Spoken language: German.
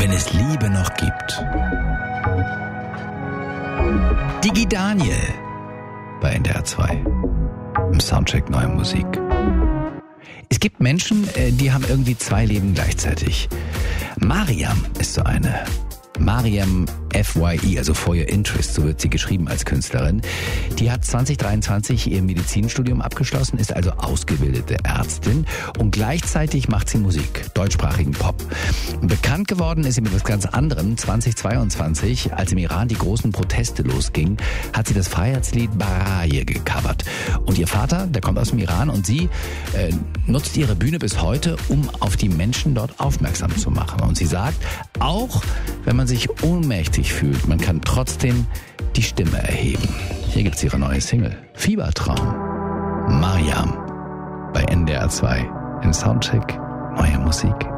wenn es Liebe noch gibt. Digi Daniel bei NDR 2 im Soundcheck Neue Musik. Es gibt Menschen, die haben irgendwie zwei Leben gleichzeitig. Mariam ist so eine. Mariam FYE, also For Your Interest, so wird sie geschrieben als Künstlerin. Die hat 2023 ihr Medizinstudium abgeschlossen, ist also ausgebildete Ärztin und gleichzeitig macht sie Musik, deutschsprachigen Pop. Bekannt geworden ist sie mit was ganz anderem. 2022, als im Iran die großen Proteste losgingen, hat sie das Freiheitslied Baraye gecovert. Und ihr Vater, der kommt aus dem Iran und sie nutzt ihre Bühne bis heute, um auf die Menschen dort aufmerksam zu machen. Und sie sagt, auch wenn man sich ohnmächtig fühlt, man kann trotzdem die Stimme erheben. Hier gibt's ihre neue Single, Fiebertraum. Mariam bei NDR 2 im Soundcheck Neue Musik.